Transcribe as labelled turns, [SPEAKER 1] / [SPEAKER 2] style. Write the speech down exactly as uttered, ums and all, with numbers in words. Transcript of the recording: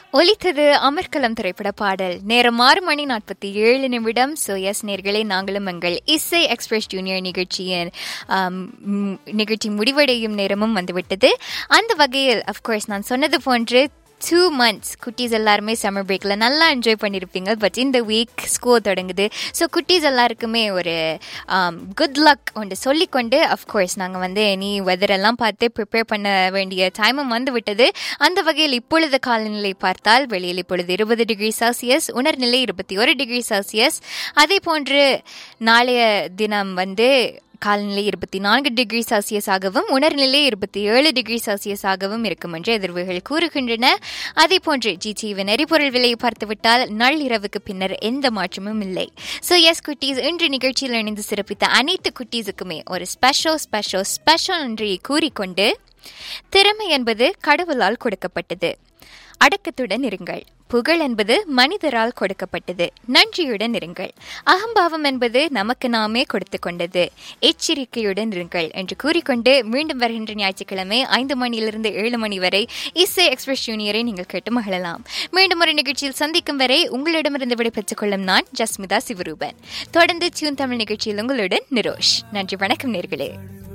[SPEAKER 1] ஒலித்தது அமர்கலம் திரைப்பட பாடல். நேரம் ஆறு மணி நாற்பத்தி ஏழு நிமிடம். ஸோ எஸ் நேர்களே, நாங்களும் எங்கள் இசை எக்ஸ்பிரஸ் ஜூனியர் நிகழ்ச்சியின் நிகழ்ச்சி முடிவடையும் நேரமும் வந்துவிட்டது. அந்த வகையில் அஃப்கோர்ஸ் நான் சொன்னது போன்று டூ மந்த்ஸ் குட்டீஸ் எல்லாருமே சம்மர் பிரேக்கில் நல்லா என்ஜாய் பண்ணியிருப்பீங்க. பட் இந்த வீக் ஸ்கூல் தொடங்குது. ஸோ குட்டீஸ் எல்லாருக்குமே ஒரு குட் லக் ஒன்று சொல்லிக்கொண்டு அஃப்கோர்ஸ் நாங்கள் வந்து நீ வெதரெல்லாம் பார்த்து ப்ரிப்பேர் பண்ண வேண்டிய டைமும் வந்து விட்டது. அந்த வகையில் இப்பொழுது காலநிலை பார்த்தால் வெளியில் இப்பொழுது இருபது டிகிரி செல்சியஸ், உணர்நிலை இருபத்தி ஒரு டிகிரி செல்சியஸ். அதே போன்று நாளைய தினம் வந்து காலநிலை இருபத்தி நான்கு டிகிரி செல்சியஸாகவும் உணர்நிலை இருபத்தி ஏழு டிகிரி செல்சியஸாகவும் இருக்கும் என்று எதிர்வுகள் கூறுகின்றன. அதே போன்று ஜிடிவின் எரிபொருள் விலையை பார்த்துவிட்டால் நள்ளிரவுக்கு பின்னர் எந்த மாற்றமும் இல்லை. ஸோ எஸ் குட்டீஸ், இன்று நிகழ்ச்சியில் இணைந்து சிறப்பித்த அனைத்து குட்டீஸுக்குமே ஒரு ஸ்பெஷல் ஸ்பெஷல் ஸ்பெஷல் நன்றியை கூறிக்கொண்டு, திறமை என்பது கடவுளால் கொடுக்கப்பட்டது, அடக்கத்துடன் இருங்கள். புகழ் என்பது மனிதரால் கொடுக்கப்பட்டது, நன்றியுடன் இருங்கள். அகம்பாவம் என்பது நமக்கு நாமே கொடுத்து கொண்டது, எச்சரிக்கையுடன் இருங்கள் என்று கூறிக்கொண்டு மீண்டும் வருகின்ற ஞாயிற்றுக்கிழமை ஐந்து மணியிலிருந்து ஏழு மணி வரை இசை எக்ஸ்பிரஸ் ஜூனியரை நீங்கள் கேட்டு மகிழலாம். மீண்டும் ஒரு நிகழ்ச்சியில் சந்திக்கும் வரை உங்களிடமிருந்து விடைபெற்றுக் கொள்ளும் நான் ஜஸ்மிதா சிவரூபன். தொடர்ந்து டியூன் தமிழ் நிகழ்ச்சியில் உங்களுடன் நிரோஷ். நன்றி, வணக்கம் நேர்களே.